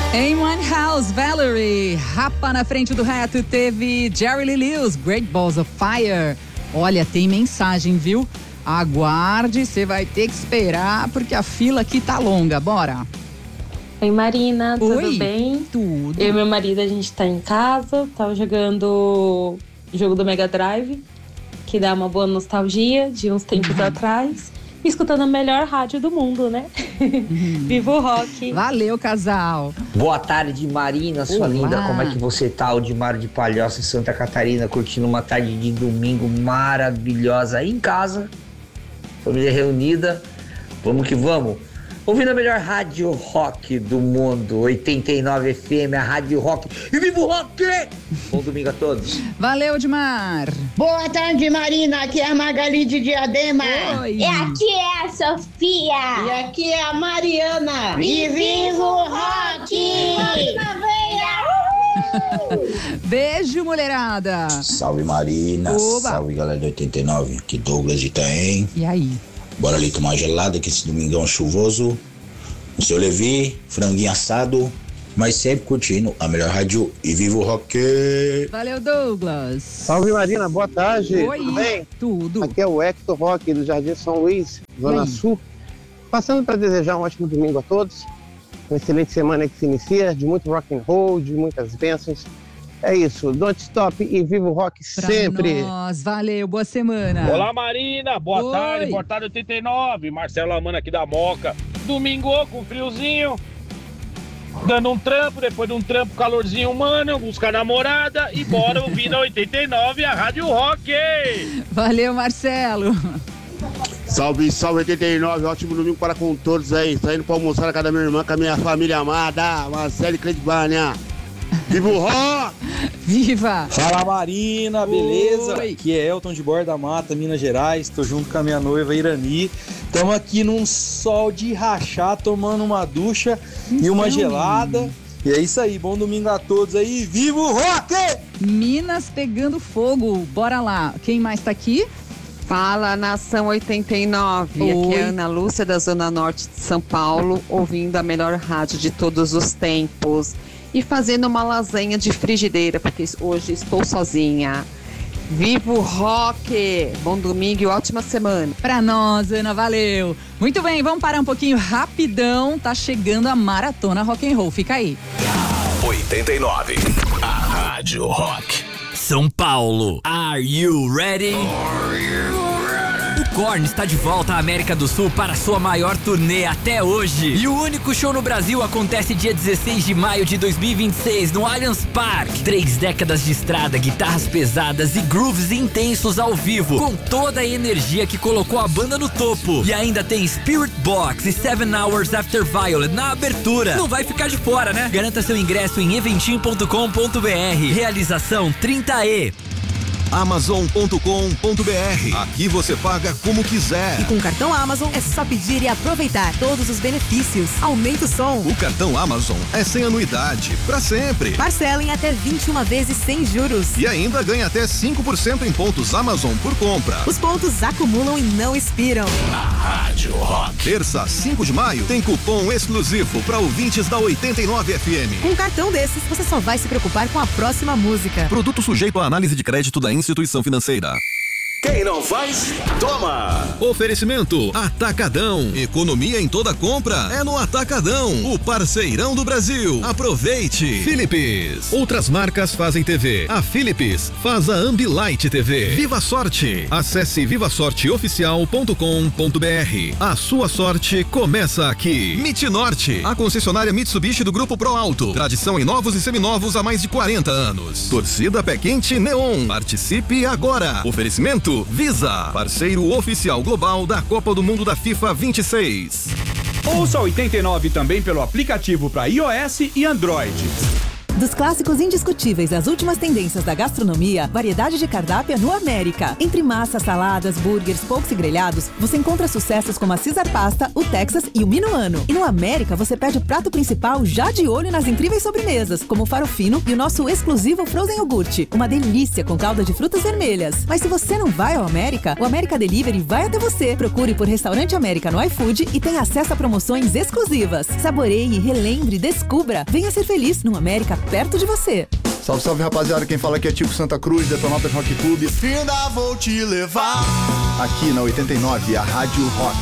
Em One House, Valerie, rapa na frente do reto, teve Jerry Lee Lewis, Great Balls of Fire. Olha, tem mensagem, viu? Aguarde, você vai ter que esperar, porque a fila aqui tá longa. Bora! Oi, Marina, tudo Oi, bem? Tudo. Eu e meu marido, a gente tá em casa, tava jogando o jogo do Mega Drive, que dá uma boa nostalgia de uns tempos atrás. Escutando a melhor rádio do mundo, né? Viva o rock! Valeu, casal! Boa tarde, Marina, sua linda. Como é que você tá? Odimar de Palhoça, em Santa Catarina, curtindo uma tarde de domingo maravilhosa aí em casa. Família reunida. Vamos que vamos. Ouvindo a melhor rádio rock do mundo, 89 FM, a rádio rock. E viva o rock! Bom domingo a todos. Valeu, Odimar! Boa tarde, Marina. Aqui é a Magali de Diadema. Oi! E aqui é a Sofia. E aqui é a Mariana. E viva o rock! Beijo, mulherada! Salve, Marina. Oba. Salve, galera do 89. Aqui Douglas de Itaém. E aí? Bora ali tomar gelada, que esse domingão chuvoso. O seu Levi, franguinho assado, mas sempre curtindo a melhor rádio e viva o rock! Valeu, Douglas! Salve, Marina, boa tarde. Oi, tudo bem? Tudo. Aqui é o Hector Roque do Jardim São Luís, Zona aí? Sul. Passando para desejar um ótimo domingo a todos. Uma excelente semana que se inicia, de muito rock and roll, de muitas bênçãos. É isso, don't stop e viva o rock Pra sempre. nós, valeu, boa semana. Olá, Marina, boa Oi. tarde 89, Marcelo Amana aqui da Moca. Domingo com friozinho, dando um trampo, depois de um trampo, calorzinho humano, buscar namorada e bora ouvir na 89 a Rádio Rock. Valeu, Marcelo. Salve, salve 89, ótimo domingo para com todos aí. Saindo para almoçar na casa da minha irmã com a minha família amada, Marcelo e Cleidvânia. Viva o rock! Viva! Fala, Marina, beleza? Oi. Aqui é Elton de Borda Mata, Minas Gerais. Tô junto com a minha noiva Irani. Estamos aqui num sol de rachar, tomando uma ducha e uma gelada. E é isso aí, bom domingo a todos aí. Viva o rock! Minas pegando fogo, bora lá. Quem mais tá aqui? Fala, Nação 89. Oi. Aqui é a Ana Lúcia da Zona Norte de São Paulo, ouvindo a melhor rádio de todos os tempos. E fazendo uma lasanha de frigideira, porque hoje estou sozinha. Viva o rock! Bom domingo e ótima semana. Pra nós, Ana, valeu. Muito bem, vamos parar um pouquinho rapidão. Tá chegando a Maratona Rock and Roll, fica aí. 89, a Rádio Rock. São Paulo, are you ready? O Korn está de volta à América do Sul para sua maior turnê até hoje. E o único show no Brasil acontece dia 16 de maio de 2026 no Allianz Parque. 3 décadas de estrada, guitarras pesadas e grooves intensos ao vivo, com toda a energia que colocou a banda no topo. E ainda tem Spirit Box e 7 Hours After Violet na abertura. Não vai ficar de fora, né? Garanta seu ingresso em eventim.com.br. Realização 30E. Amazon.com.br. Aqui você paga como quiser. E com o cartão Amazon é só pedir e aproveitar todos os benefícios. Aumenta o som. O cartão Amazon é sem anuidade, pra sempre. Parcela em até 21 vezes sem juros. E ainda ganha até 5% em pontos Amazon por compra. Os pontos acumulam e não expiram. A Rádio Rock. Terça, 5 de maio, tem cupom exclusivo para ouvintes da 89 FM. Com um cartão desses, você só vai se preocupar com a próxima música. Produto sujeito à análise de crédito da instituição financeira. Quem não faz, toma! Oferecimento Atacadão. Economia em toda compra é no Atacadão, o parceirão do Brasil. Aproveite. Philips. Outras marcas fazem TV. A Philips faz a Ambilight TV. Viva Sorte. Acesse vivasorteoficial.com.br. A sua sorte começa aqui. Norte, a concessionária Mitsubishi do Grupo Pro Alto. Tradição em novos e seminovos há mais de 40 anos. Torcida Pé Quente Neon. Participe agora. Oferecimento Visa, parceiro oficial global da Copa do Mundo da FIFA 26. Ouça 89 também pelo aplicativo para iOS e Android. Dos clássicos indiscutíveis às últimas tendências da gastronomia, variedade de cardápio é no América. Entre massas, saladas, burgers, pokes e grelhados, você encontra sucessos como a Caesar Pasta, o Texas e o Minuano. E no América você pede o prato principal já de olho nas incríveis sobremesas, como o farofino e o nosso exclusivo Frozen Iogurte, uma delícia com calda de frutas vermelhas. Mas se você não vai ao América, o América Delivery vai até você. Procure por Restaurante América no iFood e tenha acesso a promoções exclusivas. Saboreie, relembre, descubra. Venha ser feliz no América perto de você. Salve, salve, rapaziada. Quem fala aqui é Tico Santa Cruz, Detonautas Rock Clube. Ainda vou te levar. Aqui na 89, a Rádio Rock.